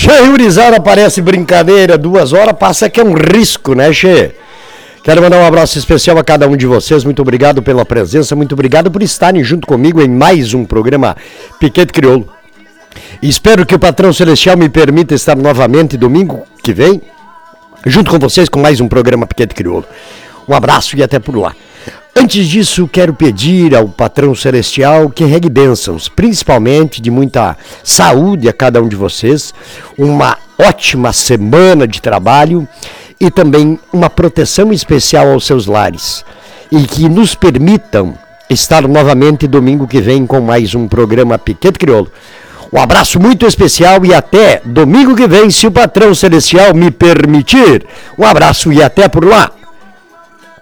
Che, gurizada, parece brincadeira, 2 horas passa que é um risco, né, Che? Quero mandar um abraço especial a cada um de vocês, muito obrigado pela presença, muito obrigado por estarem junto comigo em mais um programa Piquete Crioulo. Espero que o Patrão Celestial me permita estar novamente domingo que vem, junto com vocês com mais um programa Piquete Crioulo. Um abraço e até por lá. Antes disso, quero pedir ao Patrão Celestial que regue bênçãos, principalmente de muita saúde a cada um de vocês, uma ótima semana de trabalho e também uma proteção especial aos seus lares. E que nos permitam estar novamente domingo que vem com mais um programa Piquete Crioulo. Um abraço muito especial e até domingo que vem, se o Patrão Celestial me permitir. Um abraço e até por lá.